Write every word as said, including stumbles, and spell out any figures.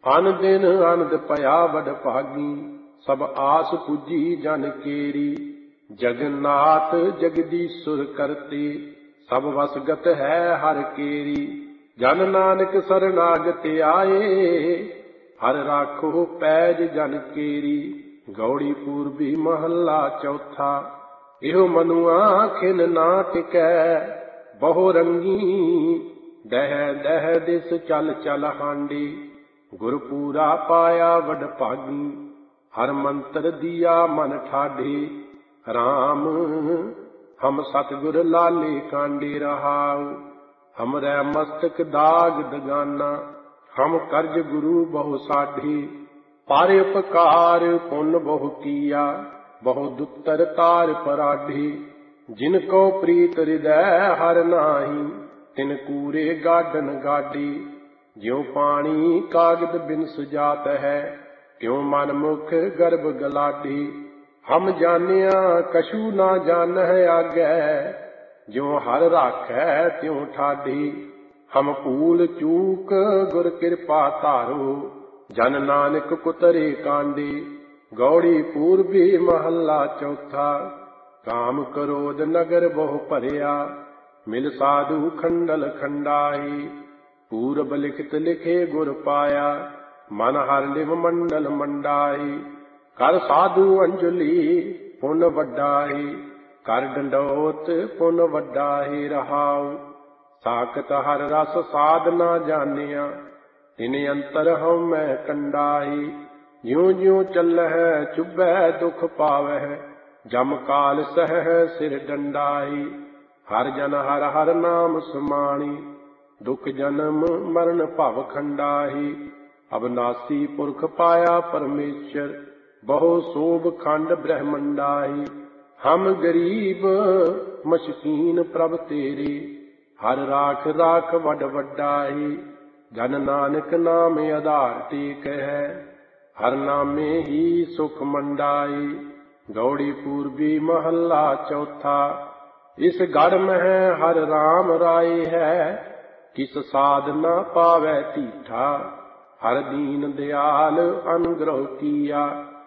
अन दिन आनंद पया बड़ भागी, सब आस पूजी जन केरी। जगन्नाथ जगदीश्वर करते, सब वसगत है हर केरी। जन नानक शरणागत आए, हर राखो पैज जन केरी। गौड़ी पूर्वी महला चौथा, इहो मनुआ खिन ना टिकै। बहु रंगी दह दह दिस चल चल हांडी, गुरपूरा पाया वड भागी। हर मंत्र दिया मन ठाढ़े, राम हम सतगुर लाले कांडे रहाऊ। हमरै मस्तक दाग दगाना, हम कर्ज गुरु बहु साढ़े। पर उपकार पुन बहु किया, बहु दुत्तर तार पराढ़े। जिनको प्रीत हृदय हर नाही, तिन कूरे गाडन गाडी। ज्यों पानी कागद बिन सुजात है, त्यों मन मुख गर्भ गलाडी। हम जानिया कछु ना जानह आगै, ज्यों हर राखै त्यों ठाडी। हम भूल चूक गुर कृपा तारो, जन नानक कुतरे कांडे। गौड़ी पूर्वी महला चौथा, काम क्रोध नगर बहु भरिया। मिल साधु खंडल खंडाई, पूरब लिखित लिखे गुर पाया। मन हर निभ मंडल मंडाई, कर साधु अंजलि पुन वड्डाई। कर डंडोत पुन वड्डाई रहाऊ। साकत हर रस साधना जानिया, तिन अंतर हम मैं कंडाई। ज्यों ज्यों चलह चुभै दुख पावह, जम काल सह सिर डंडाई। हर जन हर हर नाम सुमाणी, दुख जन्म मरण भव खंडाही। अविनाशी पुरख पाया परमेश्वर, बहु शोभ खंड ब्रह्मंडाही। हम गरीब मशकीन प्रभ तेरे, हर राख राख वड वड्डाही। जन नानक नाम आधार टेक है, हर नामे ही सुख मंडाई। गौड़ी पूर्वी महला चौथा, इस गढ़ में हर राम राय है। किस साध न पावै तीठा, हर दीन दयाल अनुग्रह किया।